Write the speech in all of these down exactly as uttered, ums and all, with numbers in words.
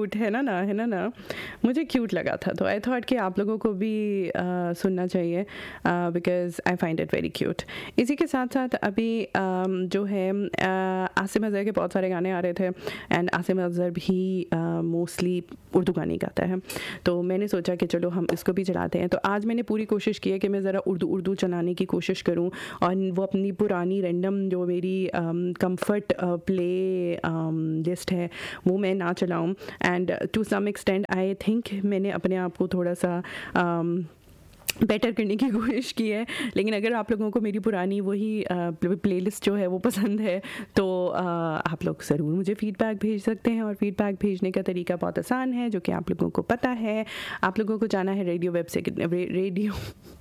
Cute है ना ना है ना ना मुझे क्यूट लगा था, तो आई थॉट कि आप लोगों को भी uh, सुनना चाहिए because I find it very cute. इसी के साथ साथ अभी um, जो है uh, आसिम अज़हर के बहुत सारे गाने आ रहे थे एंड आसिम अज़हर भी मोस्टली uh, उर्दू गाने गाता है, तो मैंने सोचा कि चलो हम इसको भी चलाते हैं। तो आज मैंने पूरी कोशिश की है कि मैं ज़रा उर्दू उर्दू चलाने की कोशिश करूं और वो अपनी पुरानी रैंडम जो मेरी कंफर्ट प्ले लिस्ट है वो मैं ना चलाऊं। And to some extent I think मैंने अपने आप को थोड़ा सा um, बेटर करने की कोशिश की है। लेकिन अगर आप लोगों को मेरी पुरानी वही प्लेलिस्ट जो है वो पसंद है तो आ, आप लोग ज़रूर मुझे फ़ीडबैक भेज सकते हैं, और फ़ीडबैक भेजने का तरीका बहुत आसान है जो कि आप लोगों को पता है। आप लोगों को जाना है radio website radio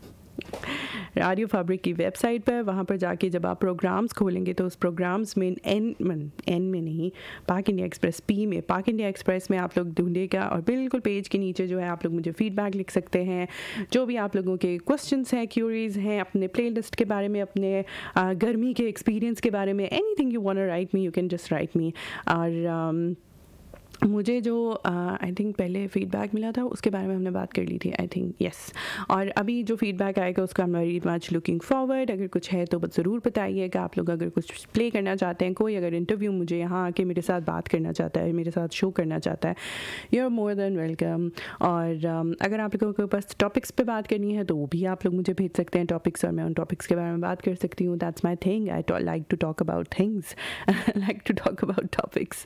radio fabric की वेबसाइट पर। वहाँ पर जाके जब आप प्रोग्राम्स खोलेंगे तो उस प्रोग्राम्स में एन मन एन में नहीं पाक इंडिया एक्सप्रेस पी में पाक इंडिया एक्सप्रेस में आप लोग ढूंढेगा, और बिल्कुल पेज के नीचे जो है आप लोग मुझे फ़ीडबैक लिख सकते हैं। जो भी आप लोगों के क्वेश्चंस हैं, क्यूरीज हैं अपने प्लेलिस्ट के बारे में, अपने आ, गर्मी के एक्सपीरियंस के बारे में, anything you want to right me, you can just right मी। और um, मुझे जो आई थिंक पहले फ़ीडबैक मिला था उसके बारे में हमने बात कर ली थी आई थिंक, यस। और अभी जो फ़ीडबैक आएगा उसका मैं वेरी मच लुकिंग फॉरवर्ड। अगर कुछ है तो बस ज़रूर बताइएगा। आप लोग अगर कुछ प्ले करना चाहते हैं, कोई अगर इंटरव्यू मुझे यहाँ आके मेरे साथ बात करना चाहता है, मेरे साथ शो करना चाहता है, you are more than welcome. और um, अगर आप लोगों के पास टॉपिक्स पे बात करनी है तो वो भी आप लोग मुझे भेज सकते हैं टॉपिक्स, और मैं उन टॉपिक्स के बारे में बात कर सकती हूँ। That's my thing, I like to talk about things, like to talk about topics.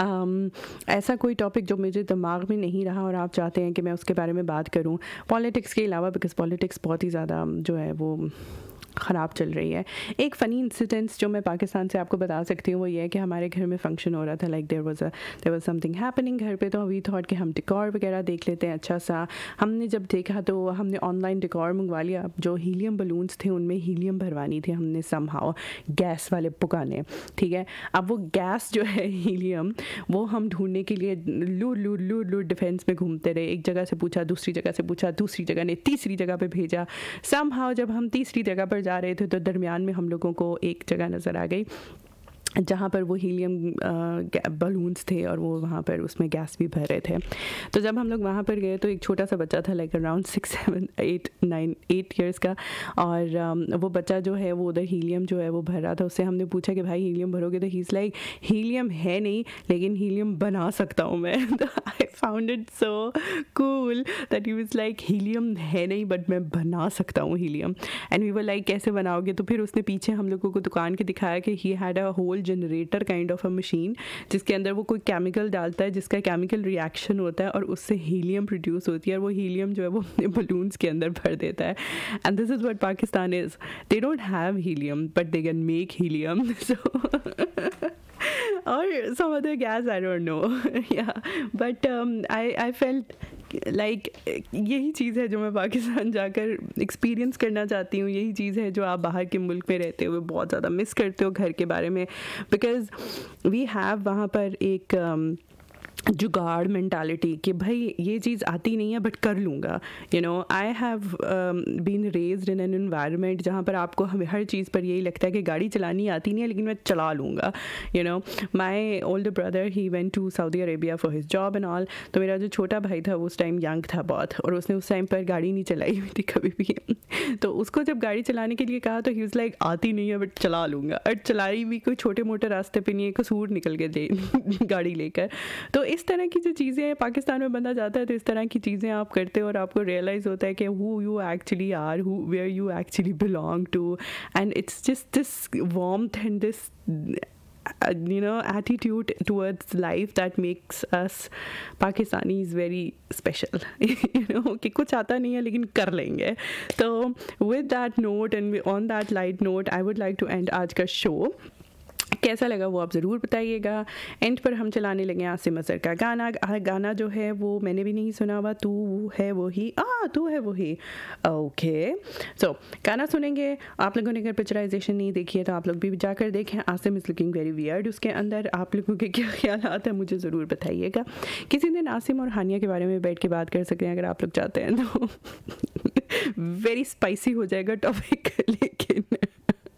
ऐसा कोई टॉपिक जो मुझे दिमाग में नहीं रहा और आप चाहते हैं कि मैं उसके बारे में बात करूं, पॉलिटिक्स के अलावा, बिकॉज पॉलिटिक्स बहुत ही ज़्यादा जो है वो ख़राब चल रही है। एक फ़नी इंसिडेंट्स जो मैं पाकिस्तान से आपको बता सकती हूँ वो ये है कि हमारे घर में फंक्शन हो रहा था, like there was a there was something happening घर पे, तो वी थॉट कि हम डेकोर वगैरह देख लेते हैं अच्छा सा। हमने जब देखा तो हमने ऑनलाइन डेकोर मंगवा लिया। जो हीलियम बलून्स थे उनमें हीलियम भरवानी थी हमने समहाउ, गैस वाले पुकाने, ठीक है। अब वो गैस जो है हीलियम वो हम ढूंढने के लिए लूट लूट लूट लूट डिफेंस में घूमते रहे। एक जगह से पूछा, दूसरी जगह से पूछा, दूसरी जगह ने तीसरी जगह पे भेजा। समहाउ जब हम तीसरी जगह पर जा रहे थे तो दरमियान में हम लोगों को एक जगह नज़र आ गई जहाँ पर वो हीलियम बलून्स थे और वो वहाँ पर उसमें गैस भी भर रहे थे। तो जब हम लोग वहाँ पर गए तो एक छोटा सा बच्चा था, like around six seven eight nine eight years का, और um, वो बच्चा जो है वो उधर हीलियम जो है वो भर रहा था। उससे हमने पूछा कि भाई हीलियम भरोगे, तो ही इज़ लाइक हीलियम है नहीं लेकिन हीलियम बना सकता हूँ मैं। तो I found it so cool that he was like helium है नहीं बट मैं बना सकता हूँ helium. And we were like कैसे बनाओगे? तो फिर उसने पीछे हम लोगों को दुकान के दिखाया कि he had a whole generator kind of a machine जिसके अंदर वो कोई केमिकल डालता है जिसका केमिकल रिएक्शन होता है और उससे हीलियम प्रोड्यूस होती है, और वो हीलियम जो है वो अपने बलून्स के अंदर भर देता है। And this is what Pakistan is, they don't have helium but they can make helium. So or some other gas, I don't know. Yeah, but um, I I felt like like, यही चीज़ है जो मैं पाकिस्तान जाकर एक्सपीरियंस करना चाहती हूँ। यही चीज़ है जो आप बाहर के मुल्क में रहते हुए बहुत ज़्यादा मिस करते हो घर के बारे में, बिकॉज़ वी हैव वहाँ पर एक um, जुगाड़ मेंटालिटी कि भाई ये चीज़ आती नहीं है बट कर लूँगा। You know I have been raised in an environment जहाँ पर आपको हमें हर चीज़ पर यही लगता है कि गाड़ी चलानी आती नहीं है लेकिन मैं चला लूँगा। You know my older brother he went to Saudi Arabia for his job and all. तो मेरा जो छोटा भाई था वो उस टाइम यंग था बहुत, और उसने उस टाइम पर गाड़ी नहीं चलाई हुई थी कभी भी। तो उसको जब गाड़ी चलाने के लिए कहा तो ही वाज लाइक आती नहीं है बट चला लूँगा, और चलाई भी कोई छोटे मोटे रास्ते पे नहीं है, कसूर निकल के दे गाड़ी लेकर। तो इस तरह की जो चीज़ें हैं पाकिस्तान में बंदा जाता है तो इस तरह की चीज़ें आप करते हो और आपको रियलाइज़ होता है कि who you actually are, who where you actually belong to, and it's just this warmth and this you know attitude towards life that makes us Pakistanis very special. You know कि कुछ आता नहीं है लेकिन कर लेंगे। तो with that note and on that light note I would like to end आज का शो। कैसा लगा वो आप ज़रूर बताइएगा। एंड पर हम चलाने लगे आसिम अज़हर का गाना। गाना जो है वो मैंने भी नहीं सुना हुआ, तू है वो ही आ तू है वो ही ओके। सो गाना सुनेंगे। आप लोगों ने अगर पिक्चराइजेशन नहीं देखी है तो आप लोग भी जाकर देखें। Asim is looking very weird. उसके अंदर आप लोगों के क्या ख्याल आते हैं मुझे ज़रूर बताइएगा। किसी दिन आसिम और हानिया के बारे में बैठ के बात कर सकते हैं अगर आप लोग चाहते हैं तो। वेरी स्पाइसी हो जाएगा टॉपिक लेकिन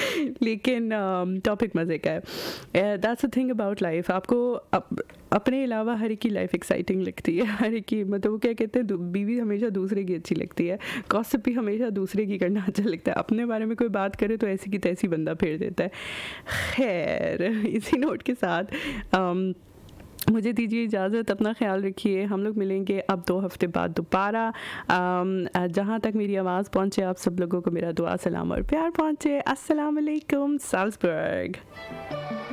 लेकिन टॉपिक मज़े का है। That's a thing about life. आपको अप, अपने अलावा हर एक की लाइफ एक्साइटिंग लगती है, हर एक की, मतलब वो क्या कहते हैं, दू- बीवी हमेशा दूसरे की अच्छी लगती है, गॉसिप भी हमेशा दूसरे की करना अच्छा लगता है, अपने बारे में कोई बात करे तो ऐसी की तैसी बंदा फेर देता है। खैर, इसी नोट के साथ um, मुझे दीजिए इजाज़त, अपना ख्याल रखिए। हम लोग मिलेंगे अब दो हफ्ते बाद दोबारा। जहाँ तक मेरी आवाज़ पहुँचे, आप सब लोगों को मेरा दुआ सलाम और प्यार पहुँचे। अस्सलाम वालेकुम। साल्सबर्ग।